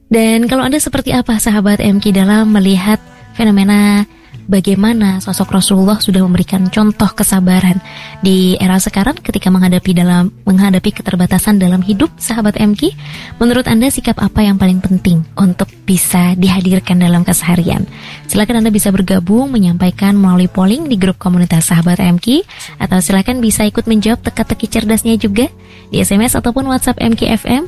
Dan kalau Anda seperti apa sahabat MK dalam melihat fenomena bagaimana sosok Rasulullah sudah memberikan contoh kesabaran di era sekarang ketika menghadapi keterbatasan dalam hidup sahabat MK? Menurut Anda sikap apa yang paling penting untuk bisa dihadirkan dalam keseharian? Silakan Anda bisa bergabung menyampaikan melalui polling di grup komunitas sahabat MK, atau silakan bisa ikut menjawab teka-teki cerdasnya juga di SMS ataupun WhatsApp MK FM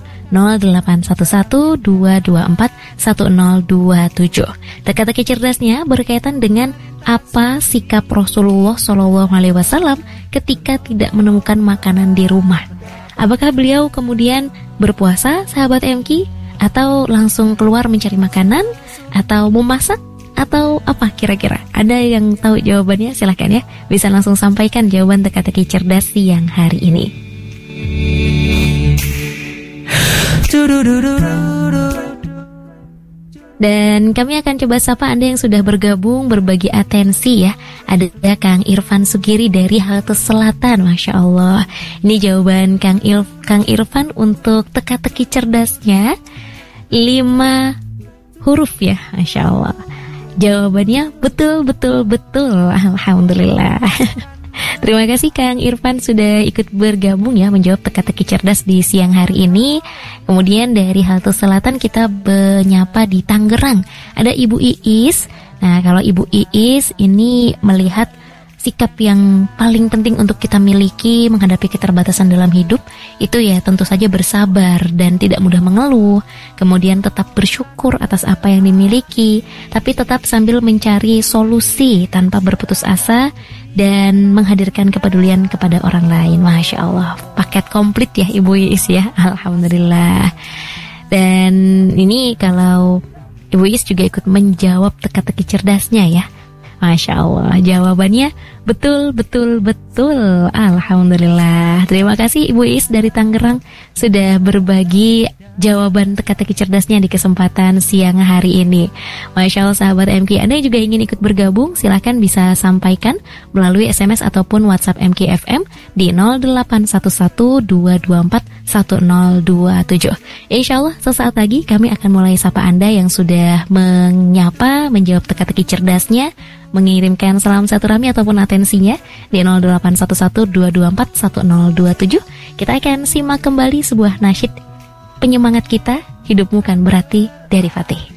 0811-224-1027. Teka-teki cerdasnya berkaitan dengan apa sikap Rasulullah SAW ketika tidak menemukan makanan di rumah. Apakah beliau kemudian berpuasa, sahabat MK, atau langsung keluar mencari makanan, atau memasak, atau apa kira-kira? Ada yang tahu jawabannya? Silahkan ya, bisa langsung sampaikan jawaban teka-teki cerdas siang hari ini. Dan kami akan coba sapa Anda yang sudah bergabung berbagi atensi ya. Ada Kang Irfan Sugiri dari Halte Selatan, Masya Allah. Ini jawaban Kang Irfan untuk teka-teki cerdasnya 5 huruf ya, Masya Allah. Jawabannya betul. Alhamdulillah. Terima kasih Kang Irfan sudah ikut bergabung ya menjawab teka-teki cerdas di siang hari ini. Kemudian dari Halte Selatan kita menyapa di Tangerang. Ada Ibu Iis. Nah, kalau Ibu Iis ini melihat sikap yang paling penting untuk kita miliki menghadapi keterbatasan dalam hidup itu ya tentu saja bersabar dan tidak mudah mengeluh. Kemudian tetap bersyukur atas apa yang dimiliki, tapi tetap sambil mencari solusi tanpa berputus asa dan menghadirkan kepedulian kepada orang lain. Masya Allah, paket komplit ya Ibu Iis ya. Alhamdulillah. Dan ini kalau Ibu Iis juga ikut menjawab teka-teki cerdasnya ya. Masya Allah, jawabannya betul. Alhamdulillah. Terima kasih Ibu Is dari Tangerang sudah berbagi jawaban teka-teki cerdasnya di kesempatan siang hari ini. Masya Allah sahabat MK, Anda juga ingin ikut bergabung, silahkan bisa sampaikan melalui SMS ataupun WhatsApp MK FM di 0811-224-1027. Insya Allah sesaat lagi kami akan mulai sapa Anda yang sudah menyapa, menjawab teka-teki cerdasnya, mengirimkan salam silaturahmi ataupun atensinya di 0811-224-1027. Kita akan simak kembali sebuah nasyid penyemangat kita, hidupmu kan berarti dari Fatih.